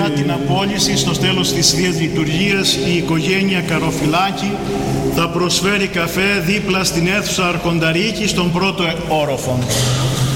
Μετά την απόλυση, στο τέλος της Θείας Λειτουργίας, η οικογένεια Καροφυλάκη θα προσφέρει καφέ δίπλα στην αίθουσα Αρχονταρίκη στον πρώτο όροφο.